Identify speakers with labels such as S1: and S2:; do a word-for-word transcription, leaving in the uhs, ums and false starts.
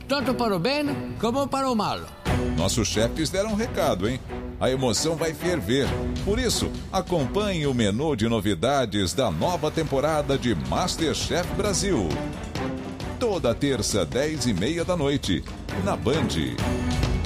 S1: tanto para o bem como para o mal.
S2: Nossos chefes deram um recado, hein? A emoção vai ferver. Por isso, acompanhe o menu de novidades da nova temporada de MasterChef Brasil. Toda terça, dez e meia da noite, na Band.